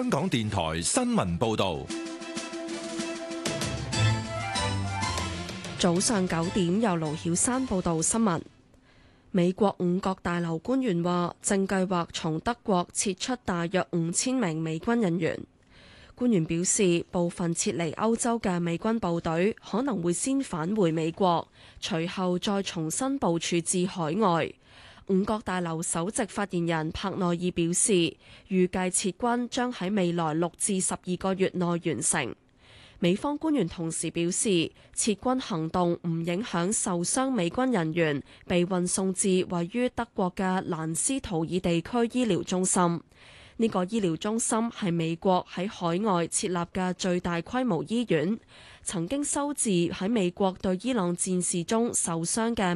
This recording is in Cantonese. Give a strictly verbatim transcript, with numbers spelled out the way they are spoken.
香港電台新聞報道。 早上九點，由盧曉珊報道新聞。美國五角大樓官員話，正計劃從德國撤出大約五千名美軍人員。官員表示，部分撤離歐洲嘅美軍部隊可能會先返回美國，隨後再重新部署至海外。五角大樓首席發言人帕內爾表示，預計撤軍將喺未來六至十二個月內完成。美方官員同時表示，撤軍行動唔影響受傷美軍人員被運送至位於德國嘅蘭斯圖爾地區醫療中心。呢個醫療中心係美國喺海外設立嘅最大規模醫院，曾經收治喺美國對伊朗戰事中受傷嘅